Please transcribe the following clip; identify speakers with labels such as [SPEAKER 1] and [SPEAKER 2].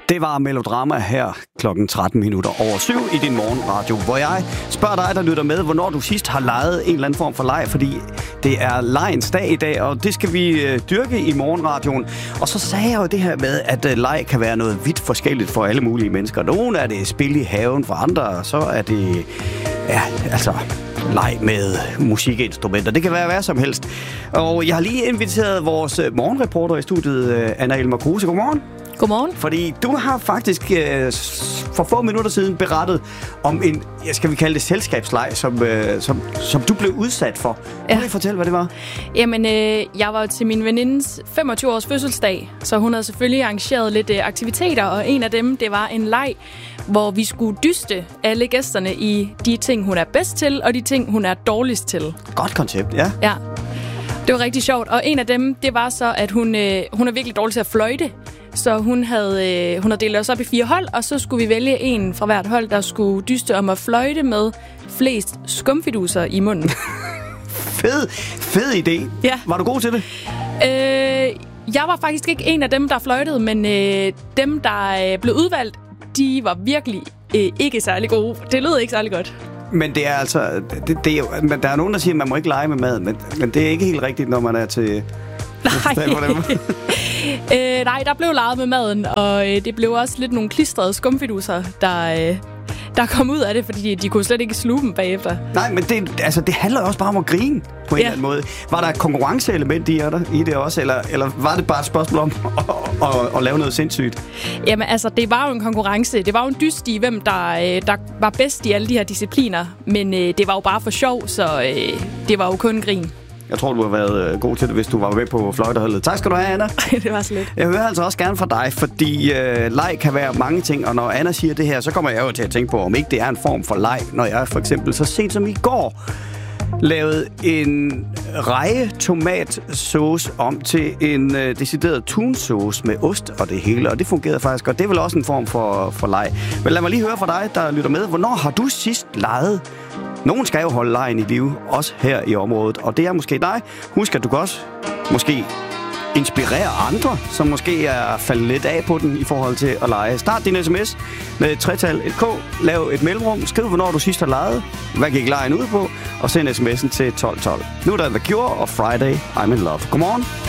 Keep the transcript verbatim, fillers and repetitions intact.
[SPEAKER 1] Det var Melodrama her klokken tretten minutter over syv i din morgenradio, hvor jeg spørger dig, der lytter med, hvornår du sidst har leget en eller anden form for leg, fordi det er legens dag i dag, og det skal vi øh, dyrke i morgenradioen. Og så sagde jeg jo det her med, at øh, leg kan være noget vidt forskelligt for alle mulige mennesker. Nogle er det spil i haven, for andre så er det, ja, altså leg med musikinstrumenter. Det kan være hvad som helst. Og jeg har lige inviteret vores morgenreporter i studiet, Anna Elmer Kruse. Godmorgen.
[SPEAKER 2] Godmorgen.
[SPEAKER 1] Fordi du har faktisk øh, for få minutter siden berettet om en, skal vi kalde det selskabsleg, som, øh, som, som du blev udsat for. Ja. Kan du fortælle, hvad det var?
[SPEAKER 2] Jamen, øh, jeg var til min venindes femogtyve års fødselsdag, så hun havde selvfølgelig arrangeret lidt øh, aktiviteter, og en af dem, det var en leg, hvor vi skulle dyste alle gæsterne i de ting, hun er bedst til, og de ting, hun er dårligst til.
[SPEAKER 1] Godt koncept, ja.
[SPEAKER 2] Ja, det var rigtig sjovt. Og en af dem, det var så, at hun, øh, hun er virkelig dårlig til at fløjte. Så hun havde, øh, hun havde delt os op i fire hold, og så skulle vi vælge en fra hvert hold, der skulle dyste om at fløjte med flest skumfiduser i munden.
[SPEAKER 1] Fed, fed idé.
[SPEAKER 2] Ja.
[SPEAKER 1] Var du god til det?
[SPEAKER 2] Øh, jeg var faktisk ikke en af dem, der fløjtede, men øh, dem, der øh, blev udvalgt, de var virkelig øh, ikke særlig gode. Det lød ikke særlig godt.
[SPEAKER 1] Men det er altså, det, det er jo, der er nogen, der siger, at man må ikke lege med mad, men, men det er ikke helt rigtigt, når man er til...
[SPEAKER 2] Nej. øh, nej, der blev leget med maden, og øh, det blev også lidt nogle klistrede skumfiduser, der, øh, der kom ud af det, fordi de kunne slet ikke sluge dem bagefter.
[SPEAKER 1] Nej, men det, altså, det handler også bare om at grine på en ja. eller anden måde. Var der et konkurrenceelement i, i det også, eller, eller var det bare et spørgsmål om at, at, at, at lave noget sindssygt?
[SPEAKER 2] Jamen altså, det var jo en konkurrence. Det var jo en dyst i, hvem der, der var bedst i alle de her discipliner, men øh, det var jo bare for sjov, så øh, det var jo kun grin.
[SPEAKER 1] Jeg tror, du har været god til det, hvis du var med på fløjteholdet. Tak skal du have, Anna.
[SPEAKER 2] Det var så lidt.
[SPEAKER 1] Jeg hører altså også gerne fra dig, fordi øh, leg kan være mange ting, og når Anna siger det her, så kommer jeg jo til at tænke på, om ikke det er en form for leg, når jeg for eksempel så sent som i går lavede en reje tomatsauce om til en øh, decideret tunsauce med ost og det hele, og det fungerede faktisk godt. Det er vel også en form for, for leg. Men lad mig lige høre fra dig, der lytter med. Hvornår har du sidst leget? Nogen skal jo holde legen i live, også her i området, og det er måske dig. Husk, at du kan også måske inspirere andre, som måske er faldet lidt af på den i forhold til at lege. Start din sms med et tretal, et k, lav et mellemrum, skriv, hvornår du sidst har leget, hvad gik legen ud på, og send sms'en til tolv tolv. Nu er der The Cure og Friday, I'm in Love. Godmorgen.